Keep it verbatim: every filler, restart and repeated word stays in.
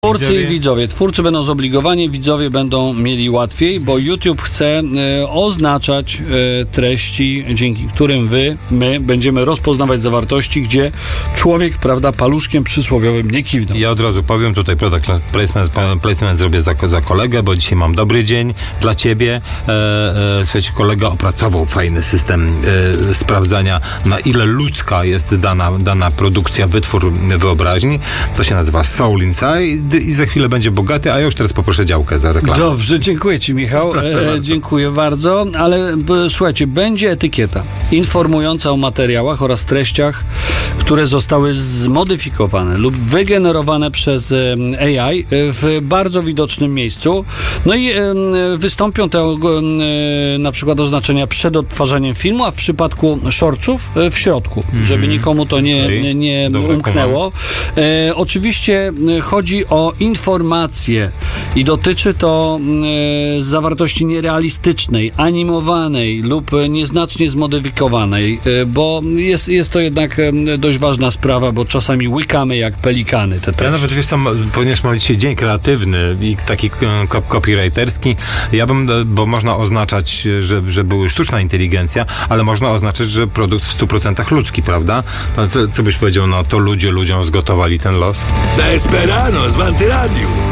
Twórcy i widzowie. Twórcy będą zobligowani, widzowie będą mieli łatwiej, bo YouTube chce e, oznaczać e, treści, dzięki którym wy, my będziemy rozpoznawać zawartości, gdzie człowiek, prawda, paluszkiem przysłowiowym nie kiwnął. Ja od razu powiem, tutaj product placement, placement zrobię za, za kolegę, bo dzisiaj mam dobry dzień dla ciebie. E, e, słuchajcie, kolega opracował fajny system e, sprawdzania, na ile ludzka jest dana, dana produkcja, wytwór wyobraźni. To się nazywa Soul Inside i za chwilę będzie bogaty, a ja już teraz poproszę działkę za reklamę. Dobrze, dziękuję ci, Michał. Proszę E, bardzo. dziękuję bardzo, ale b, słuchajcie, będzie etykieta informująca o materiałach oraz treściach, które zostały zmodyfikowane lub wygenerowane przez e, A I w bardzo widocznym miejscu. No i e, wystąpią te e, na przykład oznaczenia przed odtwarzaniem filmu, a w przypadku shortsów e, w środku, mm-hmm. żeby nikomu to nie, okay. nie, nie Dobra, umknęło. E, oczywiście chodzi o informacje i dotyczy to e, zawartości nierealistycznej, animowanej lub nieznacznie zmodyfikowanej, e, bo jest, jest to jednak e, dość ważna sprawa, bo czasami łykamy jak pelikany te treści. Ja nawet, wiesz, tam, ponieważ mam dzisiaj dzień kreatywny i taki kop- copywriterski, ja bym, bo można oznaczać, że, że były sztuczna inteligencja, ale można oznaczać, że produkt w stu procentach ludzki, prawda? No, co, co byś powiedział, no to ludzie ludziom zgotowali ten los? Desperano, Svante Radio.